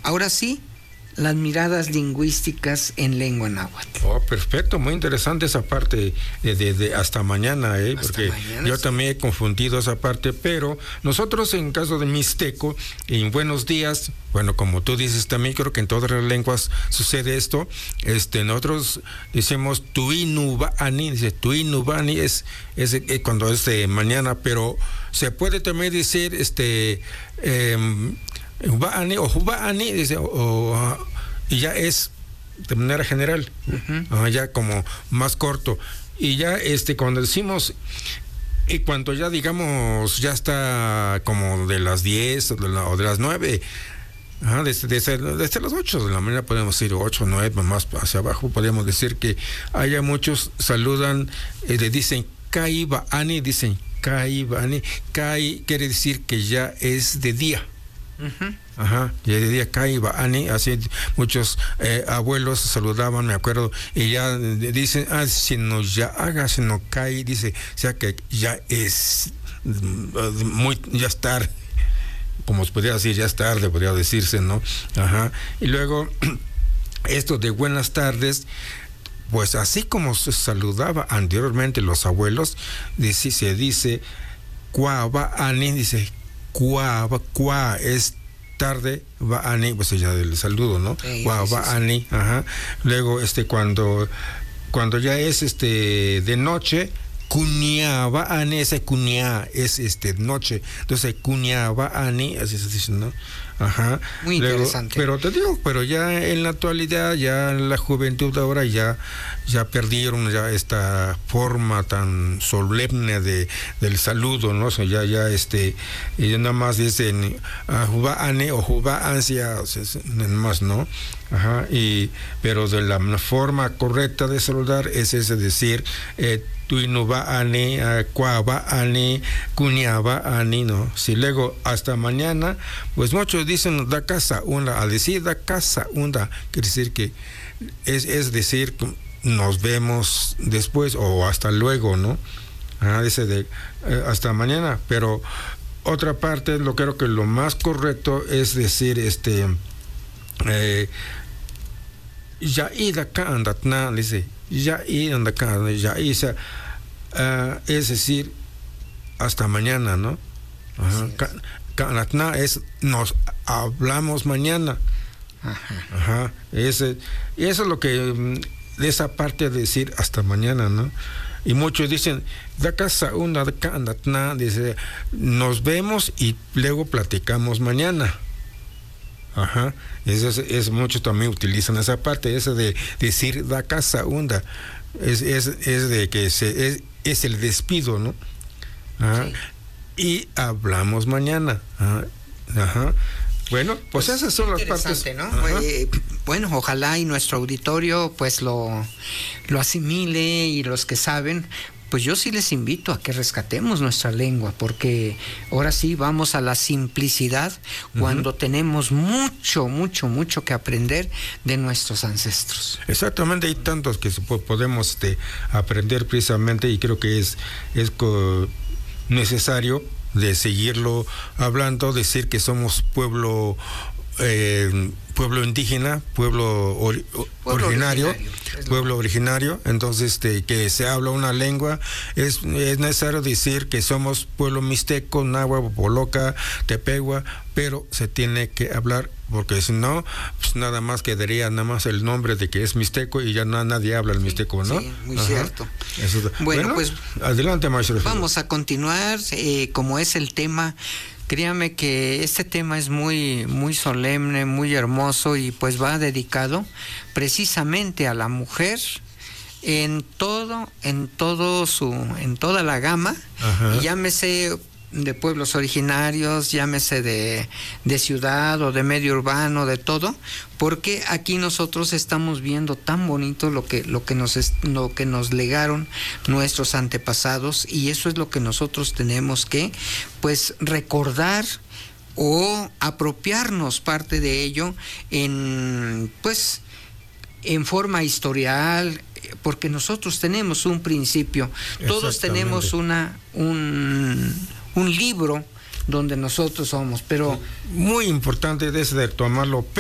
ahora sí, las miradas lingüísticas en lengua náhuatl. Oh, perfecto, muy interesante esa parte de hasta mañana, porque mañana, yo sí. también he confundido esa parte, pero nosotros en caso de mixteco, en buenos días, bueno, como tú dices también, creo que en todas las lenguas sucede esto, nosotros decimos tuinubani, dice tuinubani es cuando es de mañana, pero se puede también decir Uba'ani o Juba'ani, dice, y ya es de manera general, ya como más corto. Y ya como decimos, y cuando ya digamos, ya está como de las 10 o de las 9, desde las 8 de la mañana podemos decir 8, 9, más hacia abajo, podemos decir que haya muchos saludan, le dicen Kai Ba'ani, dicen Kai Ba'ani. Kai quiere decir que ya es de día. Ya de día Kai Ba'ani, así muchos abuelos saludaban, me acuerdo, y ya dicen, si no ya haga, si no Kai, dice, o sea que ya es ya es tarde, como se podría decir, ya es tarde, podría decirse, ¿no? Y luego, esto de buenas tardes, pues así como se saludaba anteriormente los abuelos, se dice Kwa Ba'ani, dice Kwa es tarde, Ba'ani, pues ya del saludo, ¿no? Kwa Ba'ani, Luego, cuando ya es de noche, Kunia Ba'ani, ese Kunia es noche, entonces Kunia Ba'ani, así se dice, ¿no? Muy interesante. Pero te digo, pero ya en la actualidad, ya en la juventud ahora ya perdieron ya esta forma tan solemne del saludo, ¿no? O sea, ya y nada más dicen Juba'ane o Juba'ancia, nada más, ¿no? Pero de la forma correcta de saludar es ese decir Tuinuba'ane, Kwaba'ane, Kunyaba'ane, ¿no? Si luego hasta mañana, pues muchos dicen da casa una, al decir da casa una, quiere decir que es decir nos vemos después o hasta luego, ¿no? Dice hasta mañana, pero otra parte, creo que lo más correcto es decir ya ida ka andatna, dice ya ida andaka, ya isa, es decir hasta mañana, ¿no? Kanatna es nos hablamos mañana. Y eso es lo que de esa parte de decir hasta mañana, ¿no? Y muchos dicen da casa una da kanatna, dice nos vemos y luego platicamos mañana. Es muchos también utilizan esa parte, esa de decir da casa una, es de que es el despido, ¿no? Y hablamos mañana. Bueno, pues esas son las partes, ¿no? Bueno, ojalá y nuestro auditorio pues lo asimile, y los que saben, pues yo sí les invito a que rescatemos nuestra lengua, porque ahora sí vamos a la simplicidad cuando tenemos mucho que aprender de nuestros ancestros. Exactamente, hay tantos que podemos aprender precisamente, y creo que es necesario de seguirlo hablando, decir que somos pueblo indígena, pueblo originario, entonces que se habla una lengua, es necesario decir que somos pueblo mixteco, náhuatl, poloca, tepehua, pero se tiene que hablar, porque si no, pues nada más quedaría nada más el nombre de que es mixteco y ya nadie habla el mixteco, ¿no? Sí, muy cierto. Bueno, pues adelante, maestro. Vamos a continuar, como es el tema. Créame que este tema es muy solemne, muy hermoso, y pues va dedicado precisamente a la mujer en toda la gama, y llámese de pueblos originarios, llámese de ciudad o de medio urbano, de todo, porque aquí nosotros estamos viendo tan bonito lo que nos legaron nuestros antepasados, y eso es lo que nosotros tenemos que pues recordar o apropiarnos parte de ello en forma historial, porque nosotros tenemos un principio, todos tenemos un libro donde nosotros somos, pero muy importante de tomarlo